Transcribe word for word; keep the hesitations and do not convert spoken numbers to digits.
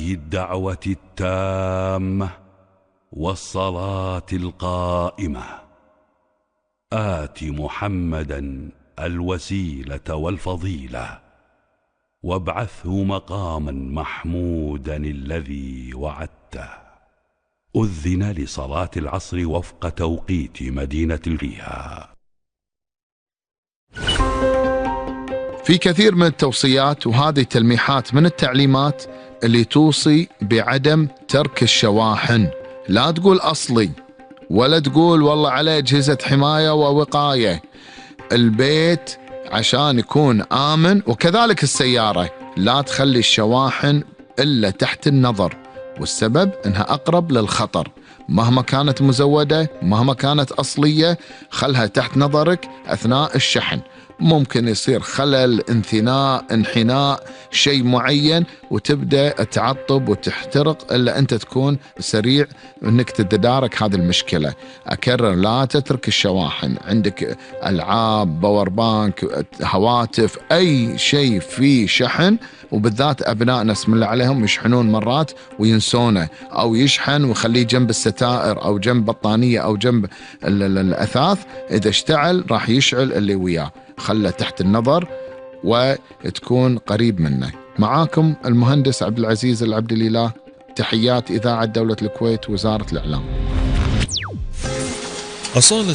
هذه الدعوة التامة والصلاة القائمة آت محمدا الوسيلة والفضيلة وابعثه مقاما محمودا الذي وعدته. أذن لصلاة العصر وفق توقيت مدينة الريها. في كثير من التوصيات، وهذه تلميحات من التعليمات اللي توصي بعدم ترك الشواحن. لا تقول أصلي، ولا تقول والله عليه أجهزة حماية ووقاية. البيت عشان يكون آمن، وكذلك السيارة لا تخلي الشواحن إلا تحت النظر، والسبب أنها أقرب للخطر. مهما كانت مزودة، مهما كانت أصلية، خلها تحت نظرك أثناء الشحن. ممكن يصير خلل، انثناء، انحناء، شيء معين، وتبدأ تعطب وتحترق، إلا أنت تكون سريع أنك تتدارك هذه المشكلة. أكرر، لا تترك الشواحن. عندك ألعاب، باور بانك، هواتف، أي شيء فيه شحن، وبالذات أبنائنا اسم الله عليهم يشحنون مرات وينسونه، أو يشحن ويخليه جنب الستائر أو جنب بطانية أو جنب الأثاث. إذا اشتعل راح يشعل اللي وياه. خله تحت النظر وتكون قريب منه. معاكم المهندس عبد العزيز العبد الإله. تحيات إذاعة دولة الكويت، وزارة الإعلام. أصالة